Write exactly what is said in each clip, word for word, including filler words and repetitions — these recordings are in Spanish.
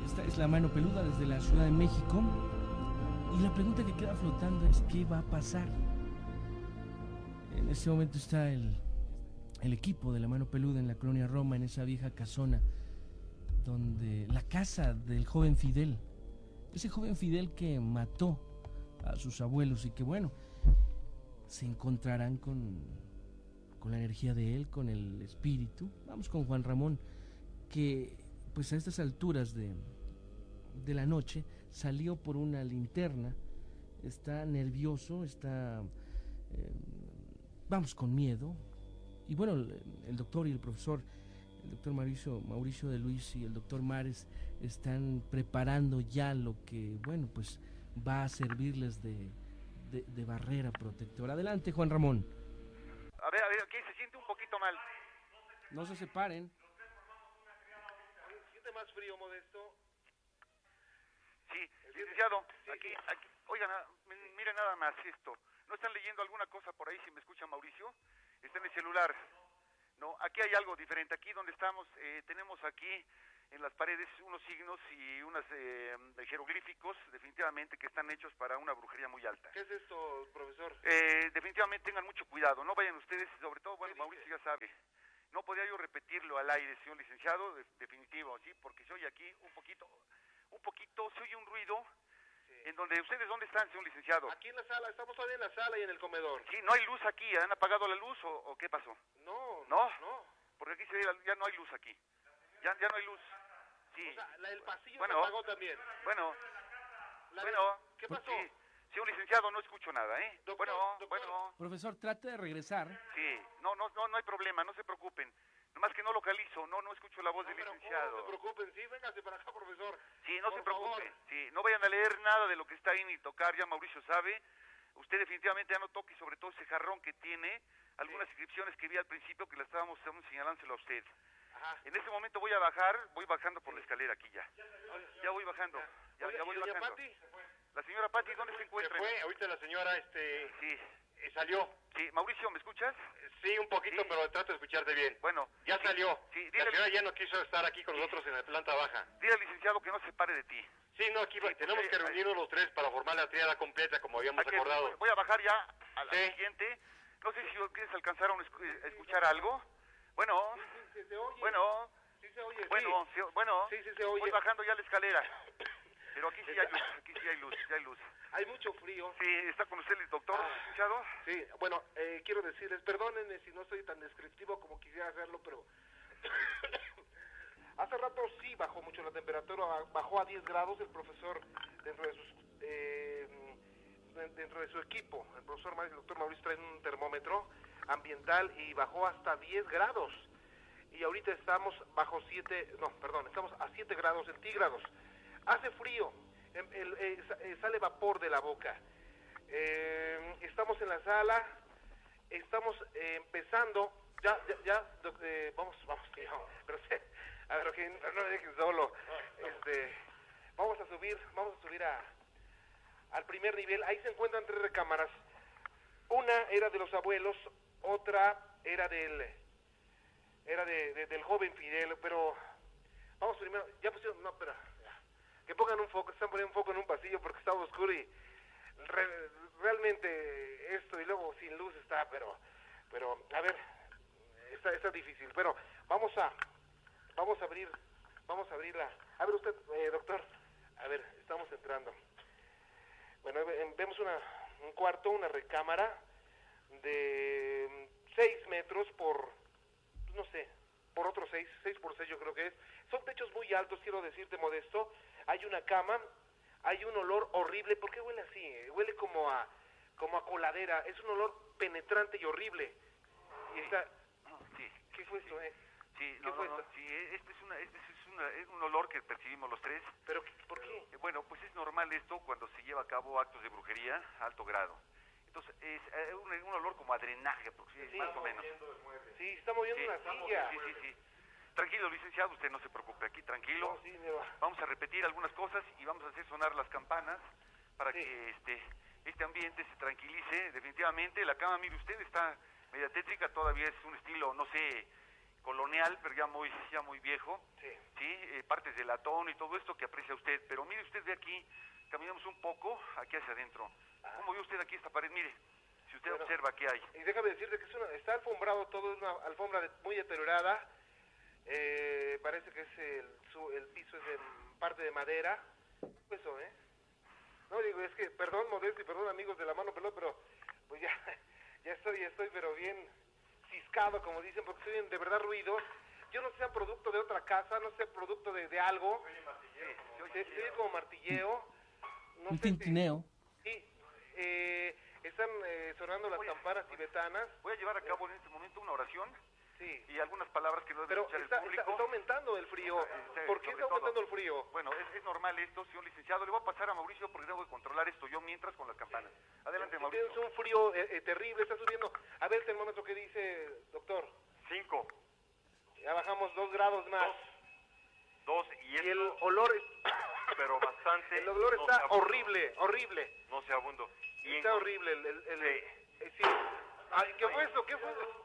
Esta es La Mano Peluda desde la Ciudad de México. Y la pregunta que queda flotando es: ¿qué va a pasar? En este momento está el, el equipo de La Mano Peluda en la colonia Roma, en esa vieja casona, donde la casa del joven Fidel, ese joven Fidel que mató a sus abuelos y que, bueno, se encontrarán con, con la energía de él, con el espíritu. Vamos con Juan Ramón, que pues a estas alturas de, de la noche salió por una linterna, está nervioso, está, eh, vamos, con miedo. Y bueno, el, el doctor y el profesor, el doctor Mauricio, Mauricio de Luis y el doctor Mares están preparando ya lo que, bueno, pues va a servirles de, de, de barrera protectora. Adelante, Juan Ramón. A ver, a ver, aquí se siente un poquito mal. No se separen. ¿Se siente más frío, Modesto? Sí, licenciado, sí, aquí, sí. aquí, oigan, miren nada más esto. ¿No están leyendo alguna cosa por ahí, si me escucha Mauricio? Está en el celular. No, aquí hay algo diferente. Aquí donde estamos, eh, tenemos aquí en las paredes unos signos y unos eh, jeroglíficos, definitivamente, que están hechos para una brujería muy alta. ¿Qué es esto, profesor? Eh, definitivamente tengan mucho cuidado, no vayan ustedes, sobre todo, bueno, Mauricio ya sabe. No podría yo repetirlo al aire, señor licenciado, de, definitivo, ¿sí? Porque se oye aquí un poquito, un poquito, se oye un ruido. Sí. En donde, ¿ustedes dónde están, señor licenciado? Aquí en la sala, estamos todavía en la sala y en el comedor. Sí, ¿no hay luz aquí? ¿Han apagado la luz o, o qué pasó? No, ¿No? no. Porque aquí se ve, ya no hay luz aquí. Ya, ya no hay luz. Sí. O sea, la del pasillo bueno, se apagó también. Bueno, la bueno. De... ¿Qué pasó? Sí. Señor licenciado, no escucho nada, ¿eh? Doctor, bueno, doctor. bueno. Profesor, trate de regresar. Sí, no, no, no, no hay problema, no se preocupen. Nomás que no localizo, no, no escucho la voz no, del pero licenciado. No se preocupen, sí, véngase para acá, profesor. Sí, no Por se preocupen, favor. sí, no vayan a leer nada de lo que está ahí ni tocar, ya Mauricio sabe. Usted definitivamente ya no toque, sobre todo ese jarrón que tiene, algunas sí. inscripciones que vi al principio que la estábamos señalándoselo a usted. Ajá. En este momento voy a bajar, voy bajando por sí. la escalera aquí ya. Ya voy bajando, ya, Oiga, ya voy ¿y doña bajando. Pati? La señora Pati, ¿dónde se encuentra? Se fue, ahorita la señora, este... Sí. Eh, salió. Sí, Mauricio, ¿me escuchas? Sí, un poquito, sí. pero trato de escucharte bien. Bueno. Ya sí, salió. Sí, dile, la señora ya no quiso estar aquí con sí. nosotros en la planta baja. Dile al licenciado que no se pare de ti. Sí, no, aquí sí, tenemos porque, que reunirnos los tres para formar la triada completa, como habíamos aquí, acordado. Voy a bajar ya a la sí. siguiente. No sé si ustedes alcanzaron a escuchar algo. Bueno. Sí, sí, sí, se oye. Bueno. Sí se oye, Bueno, sí. sí, bueno. Sí, sí se oye. Voy bajando ya la escalera. Pero aquí sí hay luz, aquí sí hay luz, sí hay luz. Hay mucho frío. Sí, ¿está con usted el doctor, ah, licenciado? Sí, bueno, eh, quiero decirles, perdónenme si no soy tan descriptivo como quisiera hacerlo, pero... Hace rato sí bajó mucho la temperatura, bajó a diez grados el profesor dentro de sus... Eh, dentro de su equipo, el profesor el doctor Mauricio trae un termómetro ambiental y bajó hasta diez grados. Y ahorita estamos bajo siete, no, perdón, estamos a siete grados centígrados. Hace frío, el, el, el, sale vapor de la boca. Eh, estamos en la sala, estamos eh, empezando, ya, ya, ya eh, vamos, vamos, tío, pero a ver, okay, no, no me dejen solo. Este, vamos a subir, vamos a subir a al primer nivel. Ahí se encuentran tres recámaras. Una era de los abuelos, otra era del, era de, de, del joven Fidel, pero vamos primero, ya pusieron, no, pero que pongan un foco, están poniendo un foco en un pasillo porque está oscuro y re, realmente esto y luego sin luz está, pero, pero, a ver, está, está difícil, pero vamos a, vamos a abrir, vamos a abrirla. A ver usted, eh, doctor, a ver, estamos entrando. Bueno, vemos una, un cuarto, una recámara de seis metros por, no sé, por otros seis, seis por seis yo creo que es. Son techos muy altos, quiero decirte, Modesto. Hay una cama, hay un olor horrible. ¿Por qué huele así? Huele como a, como a coladera. Es un olor penetrante y horrible. Y está... Sí. ¿Qué fue esto, eh? Sí, ¿Qué no, fue no, esto? no, sí, este es, una, este es, una, es un olor que percibimos los tres. ¿Pero por qué? Eh, bueno, pues es normal esto cuando se lleva a cabo actos de brujería a alto grado. Entonces, es eh, un, un olor como a drenaje, sí, sí, más o menos. Sí, está moviendo sí, una silla. Sí, sí, sí. Tranquilo, licenciado, usted no se preocupe, aquí tranquilo. No, sí, me va. Vamos a repetir algunas cosas y vamos a hacer sonar las campanas para sí. que este, este ambiente se tranquilice. Definitivamente, la cama, mire usted, está media tétrica, todavía es un estilo, no sé, colonial, pero ya muy, ya muy viejo, Sí. sí, eh, partes de latón y todo esto que aprecia usted, pero mire usted de aquí, caminamos un poco, aquí hacia adentro. ¿Cómo ve usted aquí esta pared? Mire, si usted Bueno, observa qué hay. Y déjame decirte que es una, está alfombrado todo, es una alfombra de- muy deteriorada. Eh, parece que es el, su- el piso es de parte de madera. Eso, ¿eh? No, digo, es que, perdón, Modesto, y perdón, amigos de la mano pelota, pero pues ya, ya estoy, ya estoy, pero bien ciscado, como dicen, porque se oyen de verdad ruidos. Yo no sé si sean producto de otra casa, no sé, producto de, de algo. Se oye se oye como martilleo. No Un sé si- tintineo. Sí, eh, están eh, sonando las Oye, campanas tibetanas. Voy a llevar a cabo en este momento una oración Sí, y algunas palabras que no debe pero escuchar está, el está, público. está aumentando el frío. Este, ¿Por qué sobre está aumentando todo. el frío? Bueno, es, es normal esto, señor licenciado. Le voy a pasar a Mauricio porque debo de controlar esto yo mientras con las campanas. Adelante, Sí, Mauricio. tienes un frío eh, eh, terrible, está subiendo. A ver el termómetro que dice, doctor. Cinco, Ya bajamos dos grados más. dos, y Y esto, el olor, es- pero bastante. el olor no está se abundo, horrible, horrible. No se abundo. Y Está en- horrible el... el, el- Sí. eh, sí. Ay, ¿qué fue eso? ¿Qué fue eso?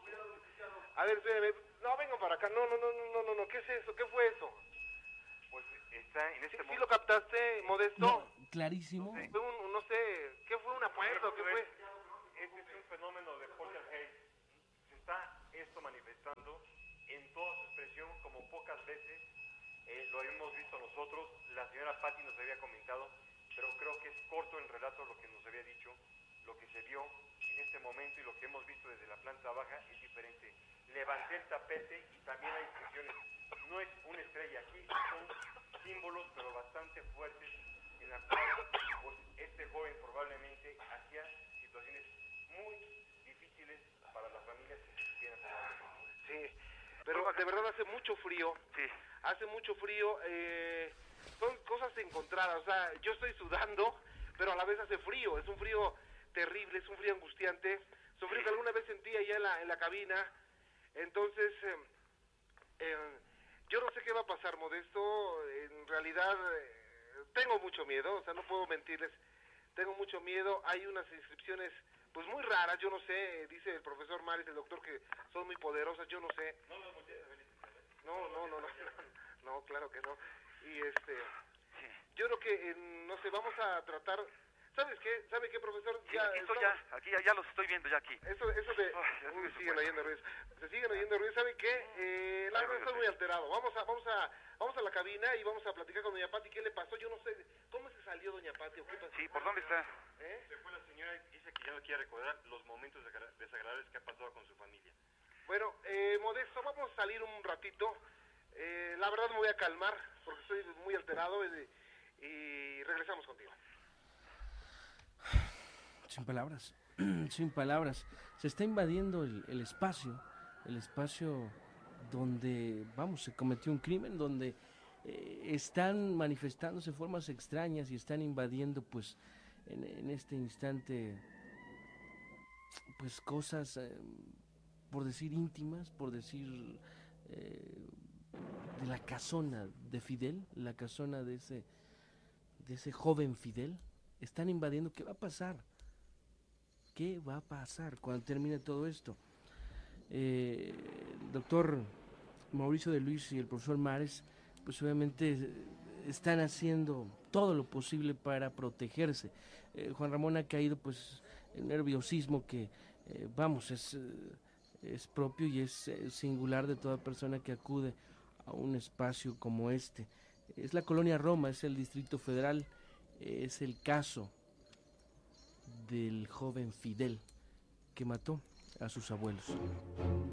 A ver, espérame. No, vengan para acá. No, no, no, no, no, no, no. ¿Qué es eso? ¿Qué fue eso? Pues está en ¿Sí, este sí momento. lo captaste, Modesto? No, clarísimo. Fue un, no sé, ¿qué fue? ¿Una puerta o qué fue? Este es un fenómeno de poltergeist. Se está esto manifestando en toda su expresión como pocas veces eh, lo habíamos visto nosotros. La señora Patti nos había comentado, pero creo que es corto el relato lo que nos había dicho. Lo que se vio en este momento y lo que hemos visto desde la planta baja es diferente. Levanté el tapete y también hay inscripciones. No es una estrella aquí, son símbolos pero bastante fuertes en la cual pues, este joven probablemente hacía situaciones muy difíciles para las familias que se estuvieran pasando. Sí, pero de verdad hace mucho frío. Sí. Hace mucho frío. Eh, son cosas encontradas. O sea, yo estoy sudando, pero a la vez hace frío. Es un frío terrible, es un frío angustiante. Es un frío que alguna vez sentí allá en la, en la cabina. Entonces, eh, eh, yo no sé qué va a pasar, Modesto. En realidad, eh, tengo mucho miedo. O sea, no puedo mentirles. Tengo mucho miedo. Hay unas inscripciones, pues muy raras. Yo no sé. Dice el profesor Maris, el doctor, que son muy poderosas. Yo no sé. No, no, no, no. No, claro que no. Y este, yo creo que, eh, no sé, vamos a tratar. ¿Sabes qué? ¿Sabe qué, profesor? Sí, aquí estoy estamos- ya, aquí ya, ya los estoy viendo ya aquí. Eso, eso de... Ay, ya Uy, se siguen fue. oyendo ruidos. Se siguen oyendo ruidos. ¿Sabe qué? Eh, la Ay, verdad estoy sí. muy alterado. Vamos a, vamos a, vamos a la cabina y vamos a platicar con doña Pati. ¿Qué le pasó? Yo no sé. ¿Cómo se salió doña Pati o qué pasó? Sí, ¿por dónde está? ¿Eh? Se fue la señora y dice que ya no quiere recordar los momentos desagra- desagradables que ha pasado con su familia. Bueno, eh, Modesto, vamos a salir un ratito. Eh, la verdad me voy a calmar porque estoy muy alterado y, y regresamos contigo. Sin palabras, sin palabras. Se está invadiendo el, el espacio, el espacio donde, vamos, se cometió un crimen, donde eh, están manifestándose formas extrañas y están invadiendo, pues, en, en este instante, pues, cosas, eh, por decir íntimas, por decir, eh, de la casona de Fidel, la casona de ese, de ese joven Fidel. Están invadiendo. ¿Qué va a pasar? ¿Qué va a pasar cuando termine todo esto? Eh, el doctor Mauricio de Luis y el profesor Mares, pues obviamente eh, están haciendo todo lo posible para protegerse. Eh, Juan Ramón ha caído pues en nerviosismo que, eh, vamos, es, eh, es propio y es eh, singular de toda persona que acude a un espacio como este. Es la colonia Roma, es el Distrito Federal, eh, es el caso del joven Fidel que mató a sus abuelos.